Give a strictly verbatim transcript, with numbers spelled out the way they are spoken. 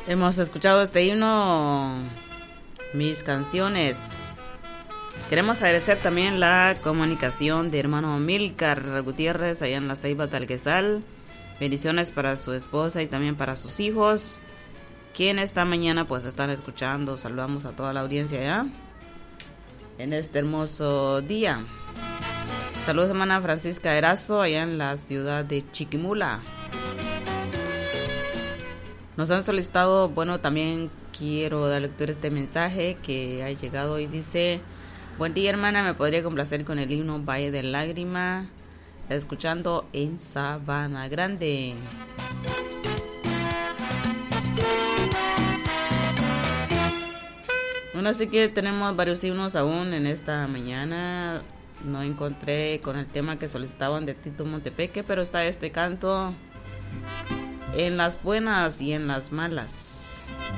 Hemos escuchado este himno, Mis Canciones. Queremos agradecer también la comunicación de hermano Milcar Gutiérrez allá en la Ceiba Talquesal. Bendiciones para su esposa y también para sus hijos, quienes esta mañana pues están escuchando. Saludamos a toda la audiencia allá en este hermoso día. Saludos hermana Francisca Erazo allá en la ciudad de Chiquimula. Nos han solicitado, bueno, también quiero dar lectura a este mensaje que ha llegado y dice: buen día hermana, me podría complacer con el himno Valle de Lágrima, escuchando en Sabana Grande. Bueno, así que tenemos varios himnos aún en esta mañana. No encontré con el tema que solicitaban de Tito Montepeque, pero está este canto, En las buenas y en las malas.